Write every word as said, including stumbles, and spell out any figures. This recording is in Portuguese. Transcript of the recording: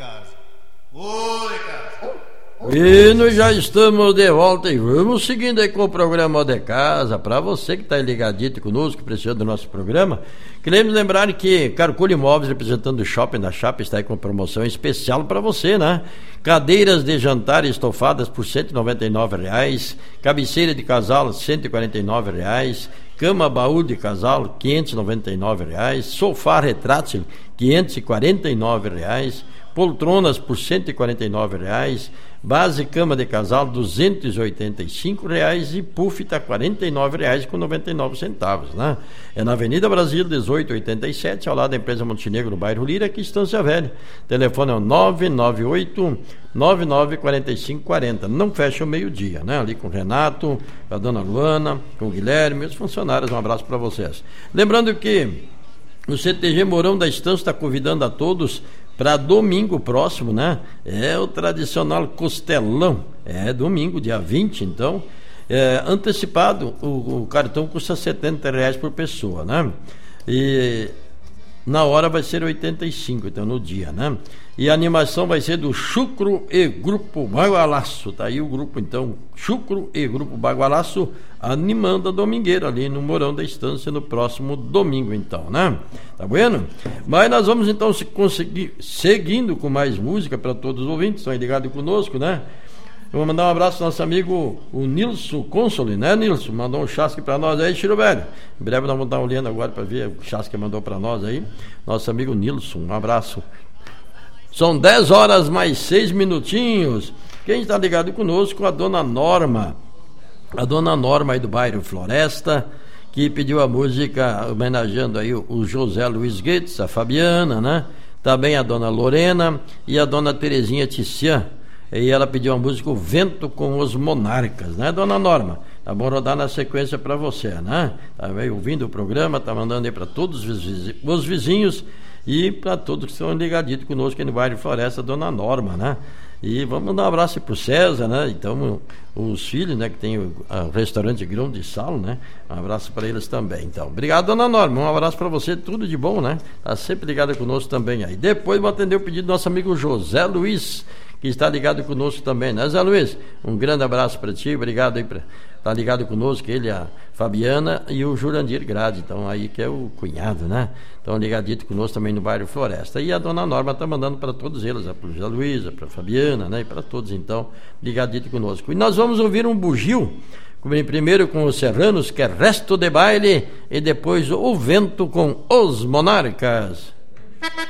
casa. Ô de casa. E nós já estamos de volta e vamos seguindo aí com o programa de casa. Para você que está ligadito conosco, precisando do nosso programa, queremos lembrar que Carcule Imóveis, representando o Shopping da Chapa, está aí com promoção especial para você, né? Cadeiras de jantar estofadas por cento e noventa e nove reais, cabeceira de casal cento e quarenta e nove reais, cama baú de casal quinhentos e noventa e nove reais, sofá retrátil quinhentos e quarenta e nove reais, poltronas por cento e quarenta e nove reais, base cama de casal duzentos e oitenta e cinco reais e puff está quarenta e nove reais com noventa e nove centavos, né? É na Avenida Brasil dezoito oitenta e sete, ao lado da empresa Montenegro, no bairro Lira, aqui em Estância Velha. Telefone é o nove nove oito nove nove quatro cinco quatro zero. Não fecha o meio-dia, né? Ali com o Renato, com a dona Luana, com o Guilherme e os funcionários. Um abraço para vocês. Lembrando que o C T G Mourão da Estância está convidando a todos para domingo próximo, né? É o tradicional costelão. É domingo, dia vinte, então. É, antecipado, o, o cartão custa setenta reais por pessoa, né? E na hora vai ser oitenta e cinco, então no dia, né? E a animação vai ser do Chucro e Grupo Bagualaço. Tá aí o grupo, então, Chucro e Grupo Bagualaço, animando a domingueira ali no Mourão da Estância no próximo domingo, então, né? Tá bueno? Mas nós vamos então se conseguir, seguindo com mais música para todos os ouvintes, estão ligados conosco, né? Eu vou mandar um abraço ao nosso amigo, o Nilson Consoli, né, Nilson? Mandou um chasque para nós aí, Chiro Velho. Em breve nós vamos dar uma olhada agora para ver o chasque que mandou para nós aí. Nosso amigo Nilson, um abraço. São dez horas mais seis minutinhos. Quem está ligado conosco? A dona Norma. A dona Norma aí do bairro Floresta, que pediu a música homenageando aí o José Luiz Guedes, a Fabiana, né? Também a dona Lorena e a dona Terezinha Tician. E ela pediu a música O Vento com os Monarcas, né, dona Norma? Tá bom rodar na sequência para você, né? Tá ouvindo o programa, tá mandando aí para todos os vizinhos e para todos que estão ligaditos conosco aqui no bairro Floresta, dona Norma, né? E vamos mandar um abraço pro César, né? Então, os filhos, né, que tem o, o restaurante Grão de Sal, né? Um abraço para eles também. Então, obrigado, dona Norma. Um abraço para você, tudo de bom, né? Tá sempre ligada conosco também aí. Depois vou atender o pedido do nosso amigo José Luiz, que está ligado conosco também, né, Zé Luiz? Um grande abraço para ti, obrigado aí por estar ligado conosco, ele, a Fabiana e o Jurandir Grade, então aí que é o cunhado, né? Então ligadito conosco também no bairro Floresta. E a dona Norma está mandando para todos eles, para o Zé Luiz, para a Fabiana, né? E para todos, então, ligadito conosco. E nós vamos ouvir um bugio, primeiro com os Serranos, que é Resto de Baile, e depois O Vento com os Monarcas.